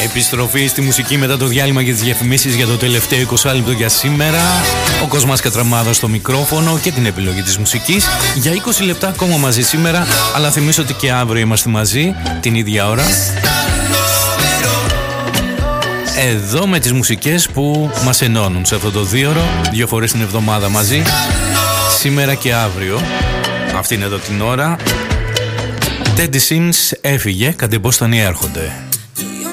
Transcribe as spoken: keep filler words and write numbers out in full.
Επιστροφή στη μουσική μετά το διάλειμμα και τις διαφημίσεις για το τελευταίο είκοσι λεπτό για σήμερα. Ο Κοσμάς Κατραμάδος στο μικρόφωνο και την επιλογή της μουσικής. Για είκοσι λεπτά ακόμα μαζί σήμερα, αλλά θυμίσω ότι και αύριο είμαστε μαζί την ίδια ώρα. Εδώ με τις μουσικές που μας ενώνουν σε αυτό το δίωρο, δύο φορές την εβδομάδα μαζί, σήμερα και αύριο. Αυτή είναι εδώ την ώρα. Teddy Sims έφυγε, κατ' εμπόστανοι έρχονται.